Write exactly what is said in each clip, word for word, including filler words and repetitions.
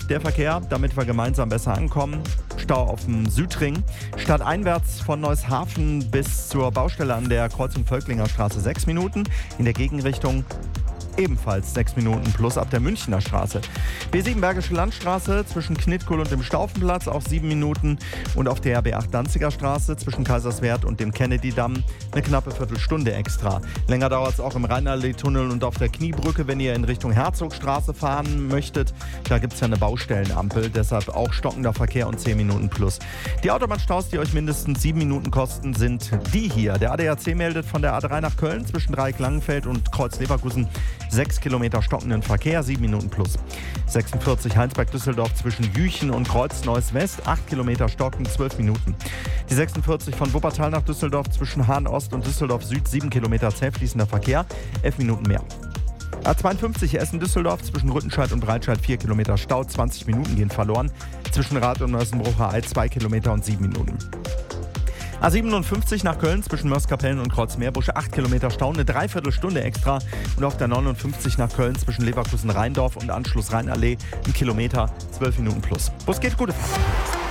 der Verkehr, damit wir gemeinsam besser ankommen. Stau auf dem Südring. Stadteinwärts von Neushafen bis zur Baustelle an der Kreuzung Völklinger Straße sechs Minuten. In der Gegenrichtung ebenfalls sechs Minuten plus ab der Münchner Straße. B sieben Bergische Landstraße zwischen Knitkuhl und dem Staufenplatz auch sieben Minuten. Und auf der B acht Danziger Straße zwischen Kaiserswerth und dem Kennedy-Damm eine knappe Viertelstunde extra. Länger dauert es auch im Rheinallee-Tunnel und auf der Kniebrücke, wenn ihr in Richtung Herzogstraße fahren möchtet. Da gibt es ja eine Baustellenampel, deshalb auch stockender Verkehr und zehn Minuten plus. Die Autobahnstaus, die euch mindestens sieben Minuten kosten, sind die hier. Der A D A C meldet von der A drei nach Köln zwischen Dreieck-Langenfeld und Kreuz-Leverkusen sechs Kilometer stockenden Verkehr, sieben Minuten plus. sechsundvierzig Heinsberg-Düsseldorf zwischen Jüchen und Kreuz-Neuss-West, acht Kilometer stocken, zwölf Minuten. Die sechsundvierzig von Wuppertal nach Düsseldorf zwischen Hahn-Ost und Düsseldorf-Süd, sieben Kilometer zäh fließender Verkehr, elf Minuten mehr. A zweiundfünfzig Essen-Düsseldorf zwischen Rüttenscheid und Breitscheid, vier Kilometer Stau, zwanzig Minuten gehen verloren. Zwischen Rath und Neusenbrucher Eid, zwei Kilometer und sieben Minuten. A siebenundfünfzig nach Köln zwischen Mörs-Kapellen und Kreuzmeerbusch, acht Kilometer Stau, eine Dreiviertelstunde extra. Und auf der neunundfünfzig nach Köln zwischen Leverkusen-Rheindorf und Anschluss Rheinallee, ein Kilometer, zwölf Minuten plus. Bus geht, gute Fahrt.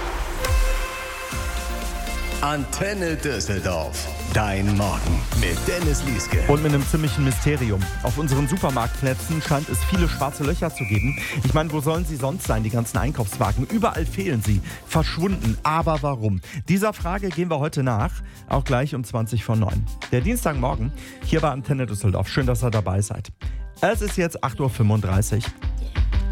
Antenne Düsseldorf. Dein Morgen mit Dennis Lieske. Und mit einem ziemlichen Mysterium. Auf unseren Supermarktplätzen scheint es viele schwarze Löcher zu geben. Ich meine, wo sollen sie sonst sein, die ganzen Einkaufswagen? Überall fehlen sie. Verschwunden. Aber warum? Dieser Frage gehen wir heute nach. Auch gleich um zwanzig vor neun. Der Dienstagmorgen hier bei Antenne Düsseldorf. Schön, dass ihr dabei seid. Es ist jetzt acht Uhr fünfunddreißig.